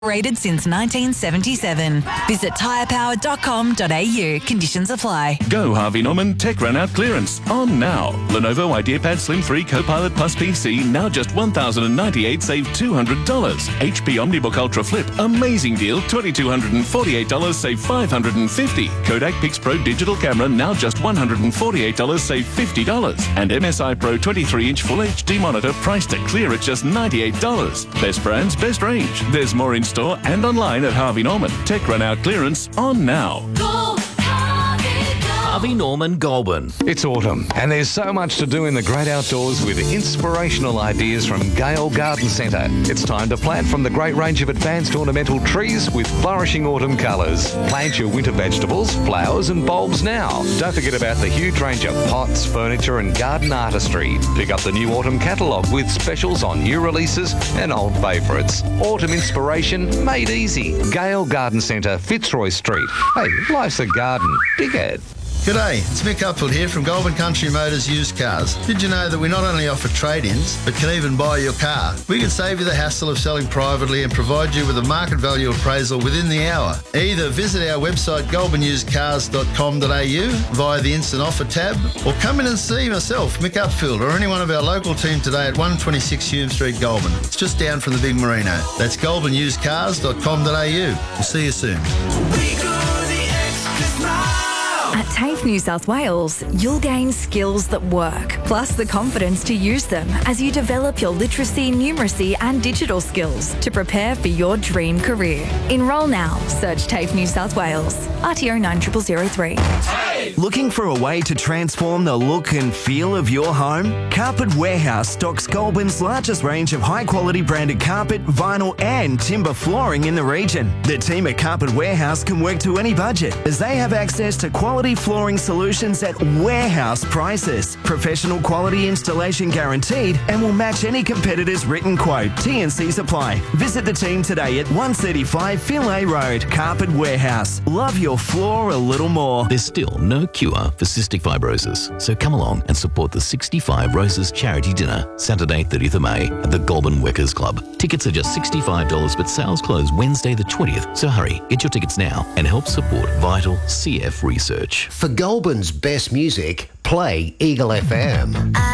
Rated since 1977. Visit tyrepower.com.au. Conditions apply. Go Harvey Norman Tech Run Out clearance on now. Lenovo IdeaPad Slim 3 Copilot Plus PC now just $1,098, save $200. HP OmniBook Ultra Flip, amazing deal, $2,248, save $550. Kodak Pix Pro Digital Camera now just $148, save $50. And MSI Pro 23-inch Full HD monitor priced at clear at just $98. Best brands, best range. There's more in store and online at Harvey Norman. Tech Run Out clearance on now. Harvey Norman Goulburn. It's autumn, and there's so much to do in the great outdoors with inspirational ideas from Gale Garden Centre. It's time to plant from the great range of advanced ornamental trees with flourishing autumn colours. Plant your winter vegetables, flowers and bulbs now. Don't forget about the huge range of pots, furniture and garden artistry. Pick up the new autumn catalogue with specials on new releases and old favourites. Autumn inspiration made easy. Gale Garden Centre, Fitzroy Street. Hey, life's a garden. Dig it. G'day, it's Mick Upfield here from Goulburn Country Motors Used Cars. Did you know that we not only offer trade-ins, but can even buy your car? We can save you the hassle of selling privately and provide you with a market value appraisal within the hour. Either visit our website goulburnusedcars.com.au via the Instant Offer tab, or come in and see myself, Mick Upfield, or any one of our local team today at 126 Hume Street, Goulburn. It's just down from the big Merino. That's goulburnusedcars.com.au. We'll see you soon. At TAFE New South Wales, you'll gain skills that work, plus the confidence to use them as you develop your literacy, numeracy and digital skills to prepare for your dream career. Enrol now. Search TAFE New South Wales. RTO 90003. Looking for a way to transform the look and feel of your home? Carpet Warehouse stocks Goulburn's largest range of high-quality branded carpet, vinyl and timber flooring in the region. The team at Carpet Warehouse can work to any budget as they have access to quality flooring solutions at warehouse prices. Professional quality installation guaranteed and will match any competitor's written quote. T&Cs apply. Visit the team today at 135 Philae Road. Carpet Warehouse. Love your floor a little more. There's still no cure for cystic fibrosis, so come along and support the 65 Roses charity dinner Saturday 30th of May at the Goulburn Weckers Club. Tickets are just $65, but sales close Wednesday the 20th, so hurry, get your tickets now and help support vital CF research. For Goulburn's best music, play Eagle FM.